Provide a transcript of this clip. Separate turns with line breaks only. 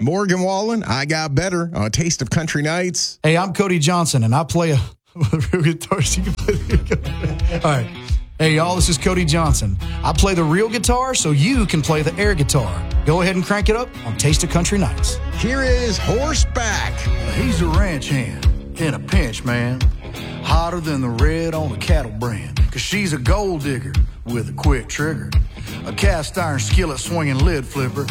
Morgan Wallen, I Got Better on Taste of Country Nights.
Hey, I'm Cody Johnson, and I play a real guitar. So you can play the All right. Hey, y'all, this is Cody Johnson. I play the real guitar, so you can play the air guitar. Go ahead and crank it up on Taste of Country Nights.
Here is Horseback.
He's a ranch hand in a pinch, man. Hotter than the red on a cattle brand. 'Cause she's a gold digger with a quick trigger. A cast iron skillet swinging lid flipper.